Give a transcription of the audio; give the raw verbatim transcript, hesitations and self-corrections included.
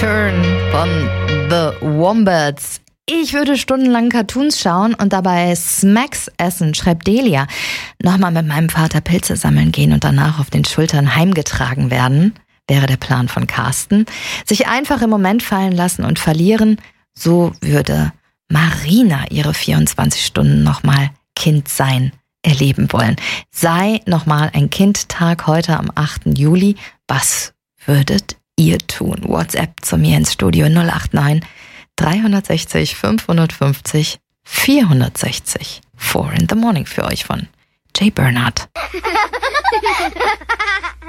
Turn von The Wombats. Ich würde stundenlang Cartoons schauen und dabei Smacks essen, schreibt Delia. Nochmal mit meinem Vater Pilze sammeln gehen und danach auf den Schultern heimgetragen werden, wäre der Plan von Carsten. Sich einfach im Moment fallen lassen und verlieren, so würde Marina ihre vierundzwanzig Stunden nochmal Kind sein erleben wollen. Sei nochmal ein Kind-Tag heute am achten Juli. Was würdet ihr tun? WhatsApp zu mir ins Studio null acht neun drei sechs null fünf fünf null vier sechs null. Four in the Morning für euch von Jay Bernhardt.